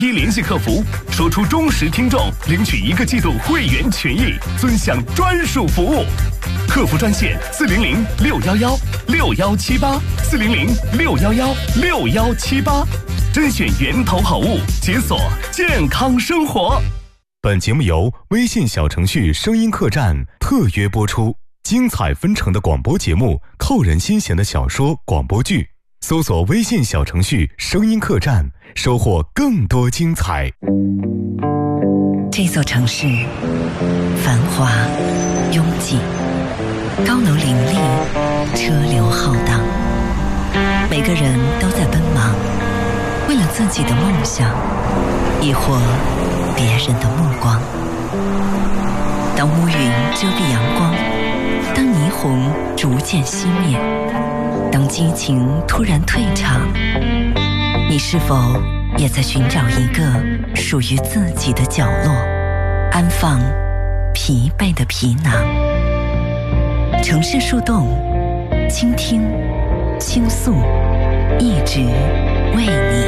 一联系客服，说出忠实听众领取1个季度会员权益，尊享专属服务。客服专线400-611-6178，400-611-6178，甄选源头好物，解锁健康生活。本节目由微信小程序声音客栈特约播出，精彩纷呈的广播节目，扣人心弦的小说广播剧，搜索微信小程序声音客栈，收获更多精彩。 这座城市繁华拥挤，高楼林立，车流浩荡，每个人都在奔忙，为了自己的梦想，亦或别人的目光。当乌云遮蔽阳光，当霓虹逐渐熄灭，当激情突然退场，你是否也在寻找一个属于自己的角落，安放疲惫的皮囊？城市树洞，倾听，倾诉，一直为你。